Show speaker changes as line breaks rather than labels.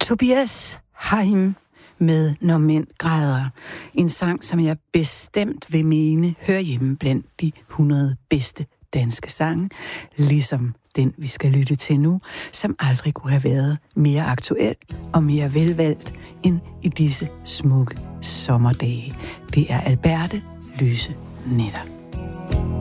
Tobias Rahim med Når mænd græder. En sang, som jeg bestemt vil mene hører hjemme blandt de 100 bedste danske sange, ligesom den, vi skal lytte til nu, som aldrig kunne have været mere aktuel og mere velvalgt end i disse smukke sommerdage. Det er Alberte Lyse Netter.